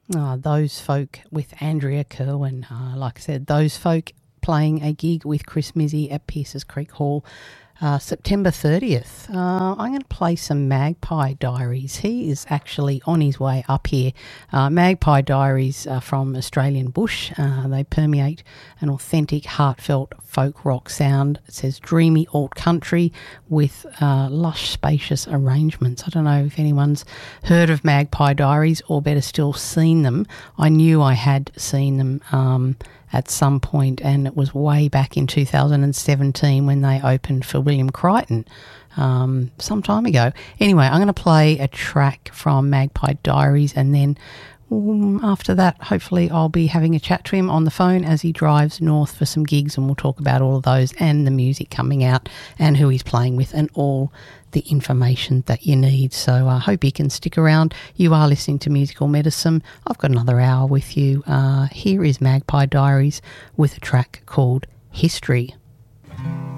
Those Folk with Andrea Kerwin. Like I said, Those Folk playing a gig with Chris Mizzy at Pierces Creek Hall September 30th. I'm going to play some Magpie Diaries. He is actually on his way up here. Magpie Diaries are from Australian bush. They permeate an authentic, heartfelt folk rock sound. It says dreamy alt country with lush, spacious arrangements. I don't know if anyone's heard of Magpie Diaries or better still seen them. I knew I had seen them at some point, and it was way back in 2017 when they opened for William Crichton some time ago. Anyway, I'm going to play a track from Magpie Diaries, and then after that, hopefully I'll be having a chat to him on the phone as he drives north for some gigs, and we'll talk about all of those and the music coming out and who he's playing with and all the information that you need. So I hope you can stick around. You are listening to Musical Medicine. I've got another hour with you. Here is Magpie Diaries with a track called History.